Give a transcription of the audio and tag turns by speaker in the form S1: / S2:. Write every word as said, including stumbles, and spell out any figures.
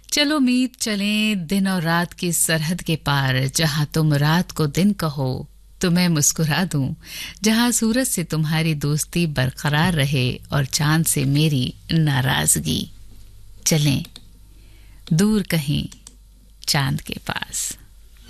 S1: चलो मीत चलें दिन और रात की सरहद के पार, जहां तुम रात को दिन कहो तो मैं मुस्कुरा दूं, जहां सूरज से तुम्हारी दोस्ती बरकरार रहे और चांद से मेरी नाराजगी। चलें दूर कहीं चांद के पास।